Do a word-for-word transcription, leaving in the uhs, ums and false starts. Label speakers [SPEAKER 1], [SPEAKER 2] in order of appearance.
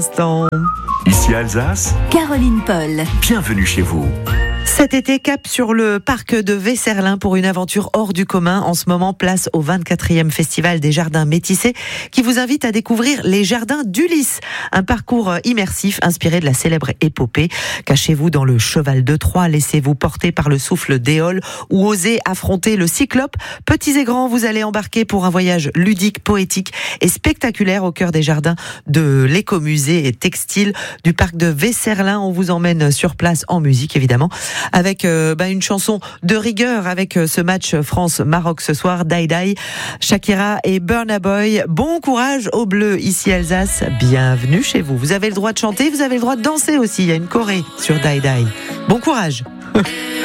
[SPEAKER 1] Instant.
[SPEAKER 2] Ici Alsace,
[SPEAKER 3] Caroline Paul.
[SPEAKER 2] bienvenue chez vous.
[SPEAKER 1] Cet été, cap sur le parc de Vesserlin pour une aventure hors du commun. En ce moment, place au vingt-quatrième Festival des Jardins Métissés qui vous invite à découvrir les Jardins d'Ulysse. Un parcours immersif inspiré de la célèbre épopée. Cachez-vous dans le cheval de Troie, laissez-vous porter par le souffle d'Éole ou osez affronter le cyclope. Petits et grands, vous allez embarquer pour un voyage ludique, poétique et spectaculaire au cœur des jardins de l'écomusée et textile du parc de Vesserlin. On vous emmène sur place en musique, évidemment, avec euh, bah, une chanson de rigueur avec euh, ce match France-Maroc ce soir, Die Die, Shakira et Burna Boy. Bon courage aux Bleus ici Alsace, bienvenue chez vous. Vous avez le droit de chanter, vous avez le droit de danser aussi, il y a une choré sur Die Die. Bon courage.